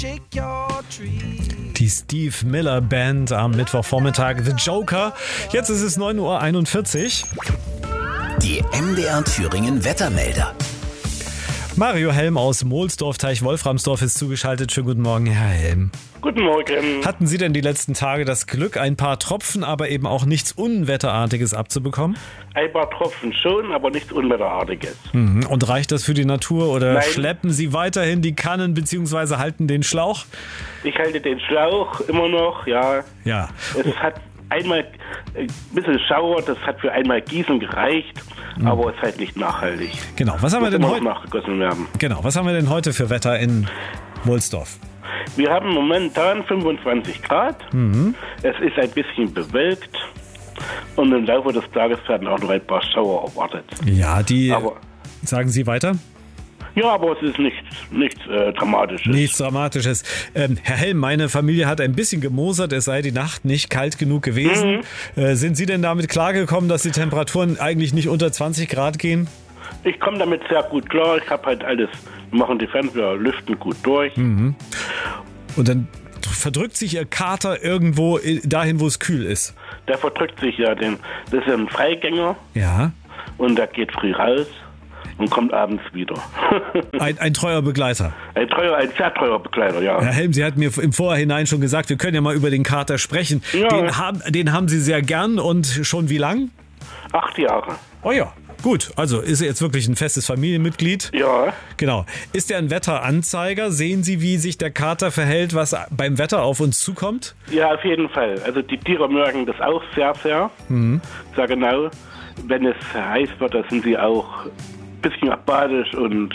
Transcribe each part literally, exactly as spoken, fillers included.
Die Steve Miller Band am Mittwochvormittag, The Joker. Jetzt ist es neun Uhr einundvierzig. Die M D R Thüringen Wettermelder. Mario Helm aus Mohlsdorf-Teich-Wolframsdorf ist zugeschaltet. Schönen guten Morgen, Herr Helm. Guten Morgen. Hatten Sie denn die letzten Tage das Glück, ein paar Tropfen, aber eben auch nichts Unwetterartiges abzubekommen? Ein paar Tropfen schon, aber nichts Unwetterartiges. Mhm. Und reicht das für die Natur oder Nein. schleppen Sie weiterhin die Kannen bzw. halten den Schlauch? Ich halte den Schlauch immer noch, ja. Ja. Es hat einmal ein bisschen Schauer, das hat für einmal Gießen gereicht, mhm. aber es ist halt nicht nachhaltig. Genau, was haben wir denn heute? Nachgegossen werden. Genau, was haben wir denn heute für Wetter in Mohlsdorf? Wir haben momentan fünfundzwanzig Grad. Mhm. Es ist ein bisschen bewölkt und im Laufe des Tages werden auch noch ein paar Schauer erwartet. Ja, die. Aber, sagen Sie weiter? Ja, aber es ist nichts, nichts äh, Dramatisches. Nichts Dramatisches. Ähm, Herr Helm, meine Familie hat ein bisschen gemosert, es sei die Nacht nicht kalt genug gewesen. Mhm. Äh, sind Sie denn damit klargekommen, dass die Temperaturen eigentlich nicht unter zwanzig Grad gehen? Ich komme damit sehr gut klar. Ich habe halt alles, wir machen die Fenster, lüften gut durch. Mhm. Und dann verdrückt sich Ihr Kater irgendwo dahin, wo es kühl ist? Der verdrückt sich ja. Den, das ist ein Freigänger. Ja. Und der geht früh raus und kommt abends wieder. ein, ein treuer Begleiter. Ein treuer, ein sehr treuer Begleiter, ja. Herr Helm, Sie hatten mir im Vorhinein schon gesagt, wir können ja mal über den Kater sprechen. Ja. Den, haben, den haben Sie sehr gern und schon wie lang? Acht Jahre. Oh ja. Gut, also ist er jetzt wirklich ein festes Familienmitglied? Ja. Genau. Ist er ein Wetteranzeiger? Sehen Sie, wie sich der Kater verhält, was beim Wetter auf uns zukommt? Ja, auf jeden Fall. Also die Tiere mögen das auch sehr, sehr. Mhm. Sehr genau. Wenn es heiß wird, da sind sie auch ein bisschen apathisch und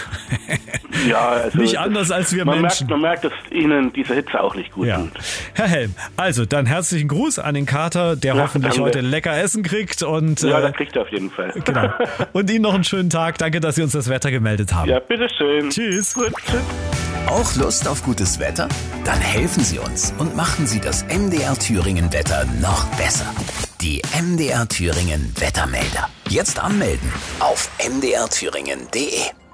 ja, also nicht anders als wir man Menschen. Merkt, man merkt, dass ihnen diese Hitze auch nicht gut ja. tut. Herr Helm, also dann herzlichen Gruß an den Kater, der ja, hoffentlich danke. heute lecker Essen kriegt. Und, ja, äh, das kriegt er auf jeden Fall. Genau. Und Ihnen noch einen schönen Tag. Danke, dass Sie uns das Wetter gemeldet haben. Ja, bitteschön. Tschüss. Gut, tschüss. Auch Lust auf gutes Wetter? Dann helfen Sie uns und machen Sie das M D R Thüringen Wetter noch besser. Die M D R Thüringen Wettermelder. Jetzt anmelden auf m d r thüringen punkt d e.